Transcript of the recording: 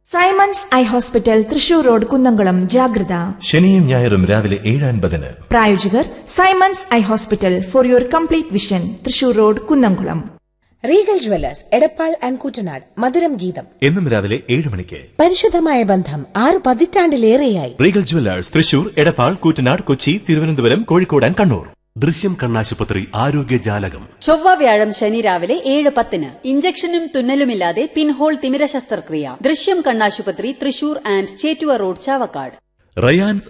Symons eye hospital Thrissur road Kunnamkulam ജാഗ്രത. ശനിയും ഞായറും രാവിലെ 7:50. പ്രായോജകർ Symons eye hospital for your complete vision, Thrissur road Kunnamkulam. Regal Jewellers Edappal and Koottanad മധുരം ഗീതം എന്നും രാവിലെ 7 മണിക്ക്. പരിശുദ്ധമായ ബന്ധം 6 പതിറ്റാണ്ടിലേറെയായി. Regal Jewellers Thrissur, Edappal, Koottanad, Kochi, Thiruvananthapuram, Kozhikode and Kannur. ദൃശ്യം കണ്ണാശുപത്രി ആരോഗ്യജാലകം ചൊവ്വ വ്യാഴം ശനി രാവിലെ 7:10. ഇഞ്ചക്ഷനും തുന്നലുമില്ലാതെ പിൻഹോൾ തിമിര ശസ്ത്രക്രിയ. ദൃശ്യം കണ്ണാശുപത്രി തൃശൂർ ആൻഡ് ചേറ്റുവ റോഡ് ചാവക്കാട്. റയാൻസ്